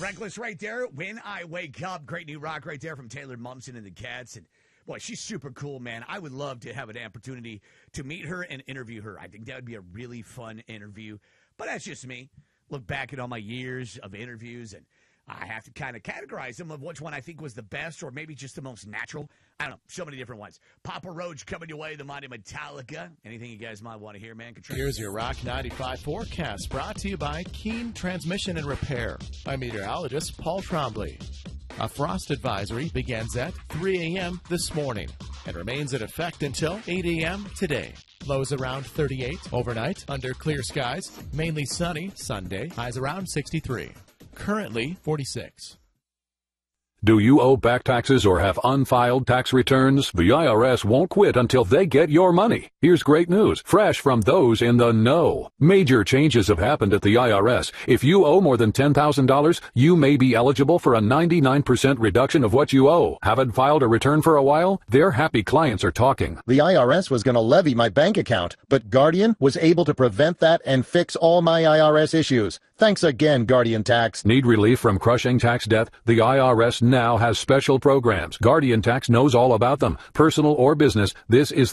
Reckless right there. When I Wake Up. Great new rock right there from Taylor Momsen and the Cats. And boy, she's super cool, man. I would love to have an opportunity to meet her and interview her. I think that would be a really fun interview. But that's just me. Look back at all my years of interviews, and I have to kind of categorize them of which one I think was the best or maybe just the most natural. I don't know. So many different ones. Papa Roach coming your way, the mighty Metallica. Anything you guys might want to hear, man? Here's your Rock 95 forecast brought to you by Keen Transmission and Repair by meteorologist Paul Trombley. A frost advisory begins at 3 a.m. this morning and remains in effect until 8 a.m. today. Lows around 38 overnight under clear skies. Mainly sunny Sunday. Highs around 63. Currently 46. Do you owe back taxes or have unfiled tax returns? The IRS won't quit until they get your money. Here's great news, fresh from those in the know. Major changes have happened at the IRS. If you owe more than $10,000, you may be eligible for a 99% reduction of what you owe. Haven't filed a return for a while? Their happy clients are talking. The IRS was going to levy my bank account, but Guardian was able to prevent that and fix all my IRS issues. Thanks again, Guardian Tax. Need relief from crushing tax debt? The IRS now has special programs. Guardian Tax knows all about them. Personal or business, this is